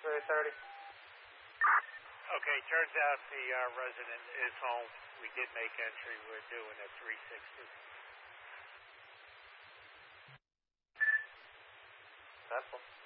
330. Okay, turns out the resident is home. We did make entry. We're doing a 360. That's one.